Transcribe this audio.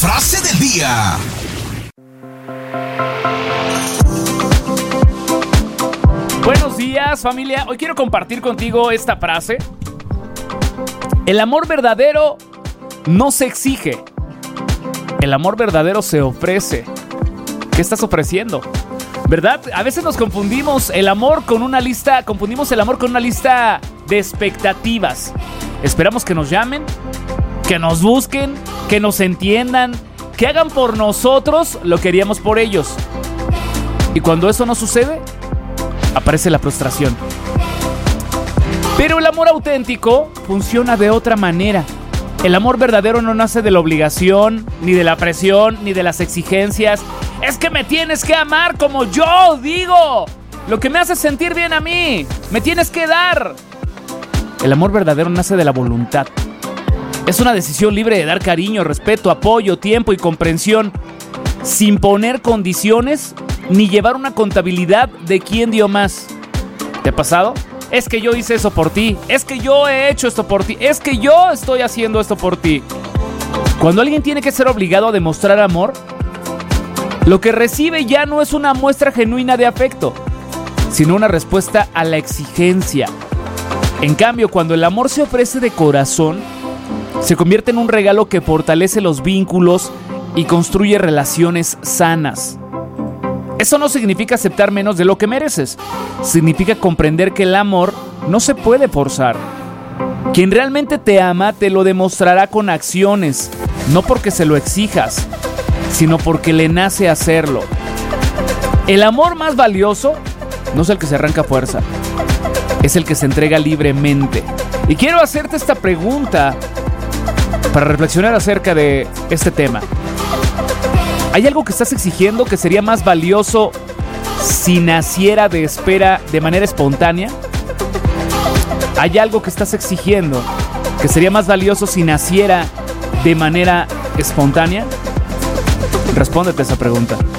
frase del día. Buenos días, familia. Hoy quiero compartir contigo esta frase. El amor verdadero no se exige. El amor verdadero se ofrece. ¿Qué estás ofreciendo? ¿Verdad? A veces nos confundimos el amor con una lista de expectativas. Esperamos que nos llamen, que nos busquen, que nos entiendan, que hagan por nosotros lo que haríamos por ellos. Y cuando eso no sucede, aparece la frustración. Pero el amor auténtico funciona de otra manera. El amor verdadero no nace de la obligación, ni de la presión, ni de las exigencias. Es que me tienes que amar como yo digo. Lo que me hace sentir bien a mí. Me tienes que dar. El amor verdadero nace de la voluntad. Es una decisión libre de dar cariño, respeto, apoyo, tiempo y comprensión, sin poner condiciones ni llevar una contabilidad de quién dio más. ¿Te ha pasado? Es que yo hice eso por ti. Es que yo he hecho esto por ti. Es que yo estoy haciendo esto por ti. Cuando alguien tiene que ser obligado a demostrar amor, lo que recibe ya no es una muestra genuina de afecto, sino una respuesta a la exigencia. En cambio, cuando el amor se ofrece de corazón, se convierte en un regalo que fortalece los vínculos y construye relaciones sanas. Eso no significa aceptar menos de lo que mereces. Significa comprender que el amor no se puede forzar. Quien realmente te ama te lo demostrará con acciones, no porque se lo exijas, sino porque le nace hacerlo. El amor más valioso no es el que se arranca a fuerza, es el que se entrega libremente. Y quiero hacerte esta pregunta para reflexionar acerca de este tema. ¿Hay algo que estás exigiendo que sería más valioso si naciera de manera espontánea? ¿Hay algo que estás exigiendo que sería más valioso si naciera de manera espontánea? Respóndete esa pregunta.